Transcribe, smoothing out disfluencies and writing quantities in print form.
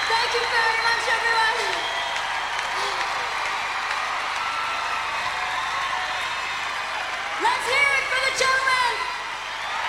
Thank you very much, everyone. Let's hear it for the Jelly